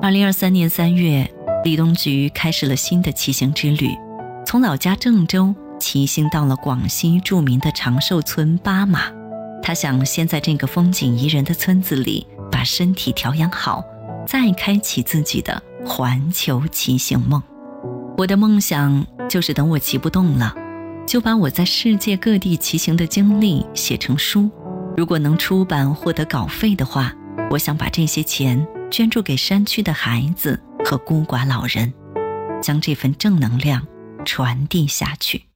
2023年3月，李东菊开始了新的骑行之旅，从老家郑州骑行到了广西著名的长寿村巴马。他想先在这个风景宜人的村子里把身体调养好，再开启自己的环球骑行梦。我的梦想就是等我骑不动了，就把我在世界各地骑行的经历写成书，如果能出版获得稿费的话，我想把这些钱捐助给山区的孩子和孤寡老人，将这份正能量传递下去。